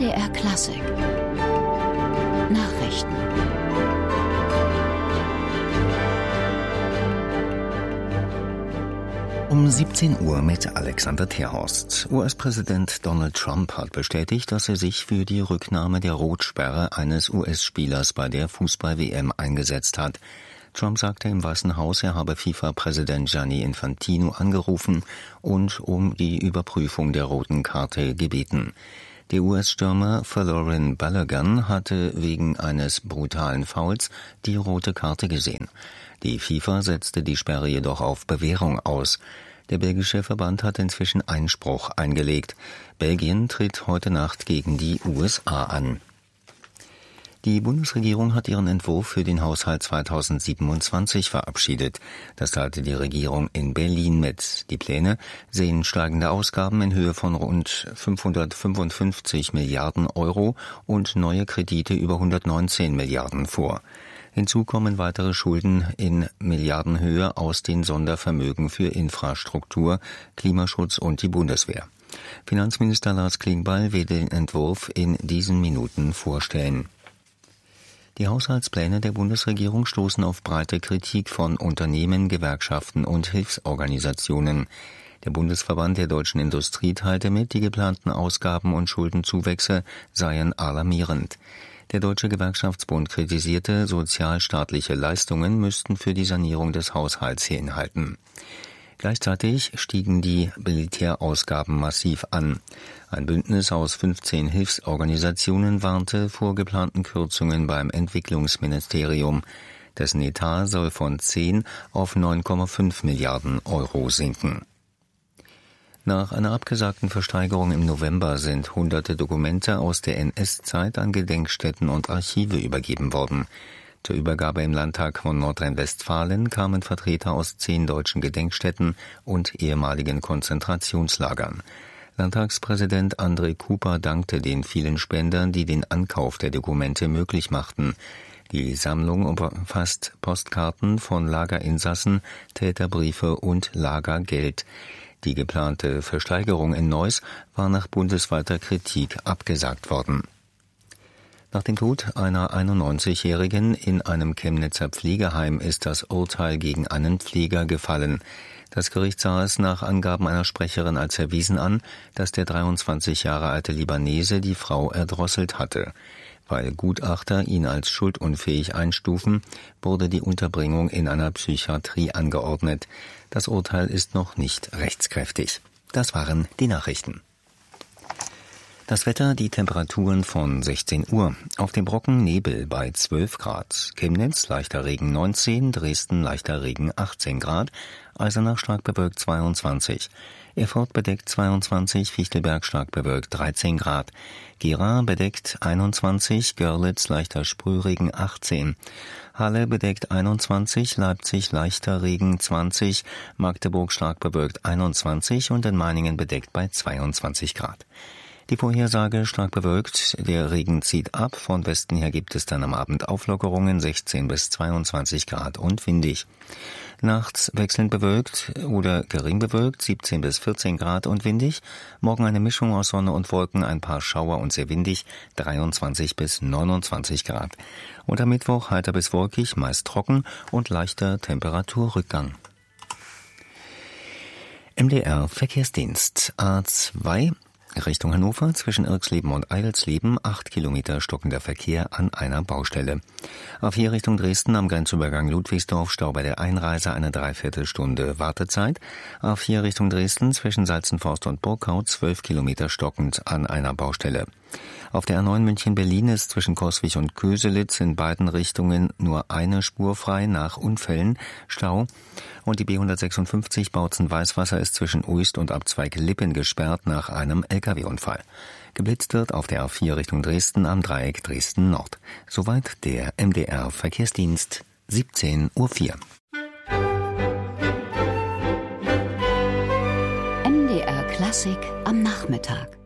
MDR Klassik Nachrichten. Um 17 Uhr mit Alexander Terhorst. US-Präsident Donald Trump hat bestätigt, dass er sich für die Rücknahme der Rotsperre eines US-Spielers bei der Fußball-WM eingesetzt hat. Trump sagte im Weißen Haus, er habe FIFA-Präsident Gianni Infantino angerufen und um die Überprüfung der roten Karte gebeten. Der US-Stürmer Folarin Balogun hatte wegen eines brutalen Fouls die rote Karte gesehen. Die FIFA setzte die Sperre jedoch auf Bewährung aus. Der belgische Verband hat inzwischen Einspruch eingelegt. Belgien tritt heute Nacht gegen die USA an. Die Bundesregierung hat ihren Entwurf für den Haushalt 2027 verabschiedet. Das teilte die Regierung in Berlin mit. Die Pläne sehen steigende Ausgaben in Höhe von rund 555 Milliarden Euro und neue Kredite über 119 Milliarden vor. Hinzu kommen weitere Schulden in Milliardenhöhe aus den Sondervermögen für Infrastruktur, Klimaschutz und die Bundeswehr. Finanzminister Lars Klingbeil will den Entwurf in diesen Minuten vorstellen. Die Haushaltspläne der Bundesregierung stoßen auf breite Kritik von Unternehmen, Gewerkschaften und Hilfsorganisationen. Der Bundesverband der deutschen Industrie teilte mit, die geplanten Ausgaben und Schuldenzuwächse seien alarmierend. Der Deutsche Gewerkschaftsbund kritisierte, sozialstaatliche Leistungen müssten für die Sanierung des Haushalts hinhalten. Gleichzeitig stiegen die Militärausgaben massiv an. Ein Bündnis aus 15 Hilfsorganisationen warnte vor geplanten Kürzungen beim Entwicklungsministerium. Dessen Etat soll von 10 auf 9,5 Milliarden Euro sinken. Nach einer abgesagten Versteigerung im November sind hunderte Dokumente aus der NS-Zeit an Gedenkstätten und Archive übergeben worden. Zur Übergabe im Landtag von Nordrhein-Westfalen kamen Vertreter aus 10 deutschen Gedenkstätten und ehemaligen Konzentrationslagern. Landtagspräsident André Cooper dankte den vielen Spendern, die den Ankauf der Dokumente möglich machten. Die Sammlung umfasst Postkarten von Lagerinsassen, Täterbriefe und Lagergeld. Die geplante Versteigerung in Neuss war nach bundesweiter Kritik abgesagt worden. Nach dem Tod einer 91-Jährigen in einem Chemnitzer Pflegeheim ist das Urteil gegen einen Pfleger gefallen. Das Gericht sah es nach Angaben einer Sprecherin als erwiesen an, dass der 23 Jahre alte Libanese die Frau erdrosselt hatte. Weil Gutachter ihn als schuldunfähig einstufen, wurde die Unterbringung in einer Psychiatrie angeordnet. Das Urteil ist noch nicht rechtskräftig. Das waren die Nachrichten. Das Wetter, die Temperaturen von 16 Uhr. Auf dem Brocken Nebel bei 12 Grad. Chemnitz leichter Regen 19, Dresden leichter Regen 18 Grad, Eisenach stark bewölkt 22. Erfurt bedeckt 22, Fichtelberg stark bewölkt 13 Grad. Gera bedeckt 21, Görlitz leichter Sprühregen 18. Halle bedeckt 21, Leipzig leichter Regen 20, Magdeburg stark bewölkt 21 und in Meiningen bedeckt bei 22 Grad. Die Vorhersage stark bewölkt, der Regen zieht ab, von Westen her gibt es dann am Abend Auflockerungen 16 bis 22 Grad und windig. Nachts wechselnd bewölkt oder gering bewölkt 17 bis 14 Grad und windig, morgen eine Mischung aus Sonne und Wolken, ein paar Schauer und sehr windig 23 bis 29 Grad. Und am Mittwoch heiter bis wolkig, meist trocken und leichter Temperaturrückgang. MDR Verkehrsdienst A2 Richtung Hannover zwischen Irxleben und Eidelsleben 8 Kilometer stockender Verkehr an einer Baustelle. A4 Richtung Dresden am Grenzübergang Ludwigsdorf Stau bei der Einreise eine Dreiviertelstunde Wartezeit. A4 Richtung Dresden zwischen Salzenforst und Burgau 12 Kilometer stockend an einer Baustelle. Auf der A9 München-Berlin ist zwischen Coswig und Köselitz in beiden Richtungen nur eine Spur frei nach Unfällen, Stau. Und die B156 Bautzen-Weißwasser ist zwischen Uist und Abzweig Lippen gesperrt nach einem Lkw-Unfall. Geblitzt wird auf der A4 Richtung Dresden am Dreieck Dresden-Nord. Soweit der MDR Verkehrsdienst, 17:04 Uhr. MDR Klassik am Nachmittag.